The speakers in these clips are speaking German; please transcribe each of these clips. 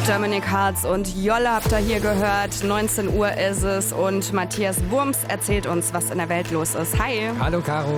Dominik Hartz und Jolle habt ihr hier gehört. 19 Uhr ist es und Matthias Wurms erzählt uns, was in der Welt los ist. Hi. Hallo Caro.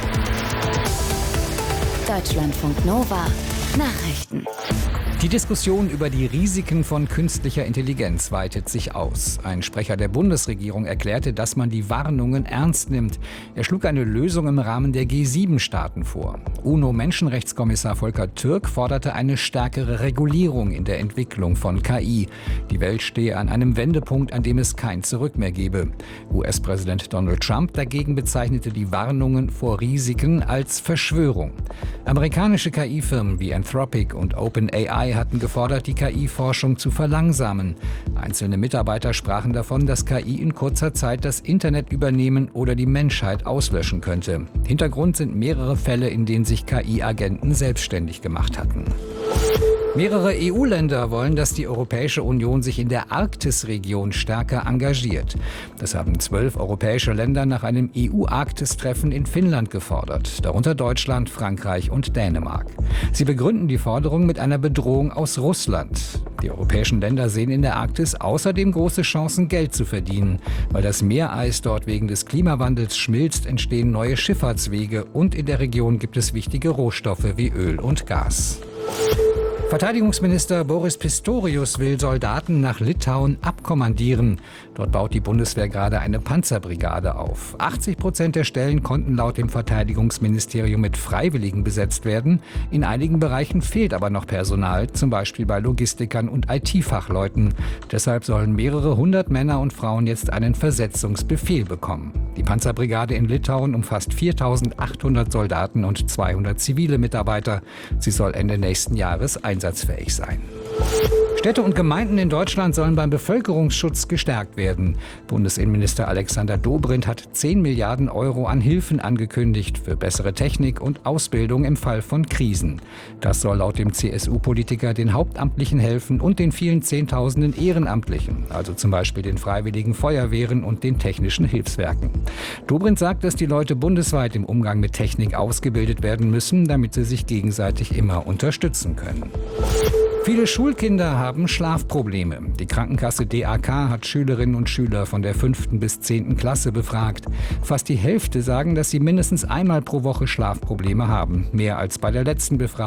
Deutschlandfunk Nova. Nachrichten. Die Diskussion über die Risiken von künstlicher Intelligenz weitet sich aus. Ein Sprecher der Bundesregierung erklärte, dass man die Warnungen ernst nimmt. Er schlug eine Lösung im Rahmen der G7-Staaten vor. UNO-Menschenrechtskommissar Volker Türk forderte eine stärkere Regulierung in der Entwicklung von KI. Die Welt stehe an einem Wendepunkt, an dem es kein Zurück mehr gebe. US-Präsident Donald Trump dagegen bezeichnete die Warnungen vor Risiken als Verschwörung. Amerikanische KI-Firmen wie Anthropic und OpenAI hatten gefordert, die KI-Forschung zu verlangsamen. Einzelne Mitarbeiter sprachen davon, dass KI in kurzer Zeit das Internet übernehmen oder die Menschheit auslöschen könnte. Hintergrund sind mehrere Fälle, in denen sich KI-Agenten selbstständig gemacht hatten. Mehrere EU-Länder wollen, dass die Europäische Union sich in der Arktisregion stärker engagiert. Das haben 12 europäische Länder nach einem EU-Arktis-Treffen in Finnland gefordert, darunter Deutschland, Frankreich und Dänemark. Sie begründen die Forderung mit einer Bedrohung aus Russland. Die europäischen Länder sehen in der Arktis außerdem große Chancen, Geld zu verdienen. Weil das Meereis dort wegen des Klimawandels schmilzt, entstehen neue Schifffahrtswege und in der Region gibt es wichtige Rohstoffe wie Öl und Gas. Verteidigungsminister Boris Pistorius will Soldaten nach Litauen abkommandieren. Dort baut die Bundeswehr gerade eine Panzerbrigade auf. 80% der Stellen konnten laut dem Verteidigungsministerium mit Freiwilligen besetzt werden. In einigen Bereichen fehlt aber noch Personal, zum Beispiel bei Logistikern und IT-Fachleuten. Deshalb sollen mehrere hundert Männer und Frauen jetzt einen Versetzungsbefehl bekommen. Die Panzerbrigade in Litauen umfasst 4.800 Soldaten und 200 zivile Mitarbeiter. Sie soll Ende nächsten Jahres einsatzfähig sein. Städte und Gemeinden in Deutschland sollen beim Bevölkerungsschutz gestärkt werden. Bundesinnenminister Alexander Dobrindt hat 10 Milliarden Euro an Hilfen angekündigt für bessere Technik und Ausbildung im Fall von Krisen. Das soll laut dem CSU-Politiker den Hauptamtlichen helfen und den vielen Zehntausenden Ehrenamtlichen, also zum Beispiel den Freiwilligen Feuerwehren und den technischen Hilfswerken. Dobrindt sagt, dass die Leute bundesweit im Umgang mit Technik ausgebildet werden müssen, damit sie sich gegenseitig immer unterstützen können. Viele Schulkinder haben Schlafprobleme. Die Krankenkasse DAK hat Schülerinnen und Schüler von der 5. bis 10. Klasse befragt. Fast die Hälfte sagen, dass sie mindestens einmal pro Woche Schlafprobleme haben. Mehr als bei der letzten Befragung.